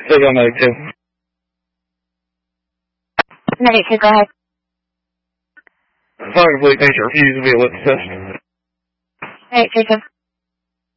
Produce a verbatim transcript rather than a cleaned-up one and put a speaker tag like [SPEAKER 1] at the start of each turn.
[SPEAKER 1] Stay on ninety-two.
[SPEAKER 2] ninety-two, go ahead.
[SPEAKER 1] Fire complete, nature refuse via witness test.
[SPEAKER 2] eight two two.